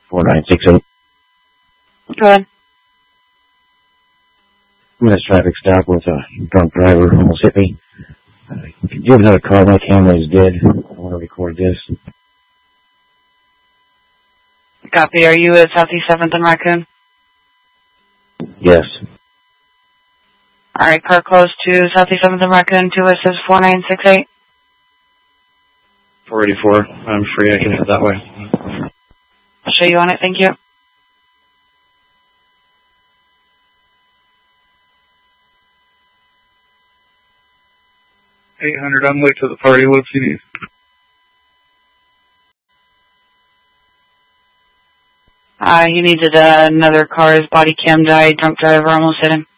4968. Go ahead. I'm in a traffic stop with a drunk driver, almost hit me. Do you have another car? My camera is dead. I want to record this. Copy. Are you at Southeast 7th and Raccoon? Yes. Alright, car close to Southeast 7th and Raccoon, 2 says 4968. 484. I'm free. I can head that way. I'll show you on it. Thank you. $800. I'm late to the party. What do you need? He needed another car. His body cam died. Drunk driver almost hit him.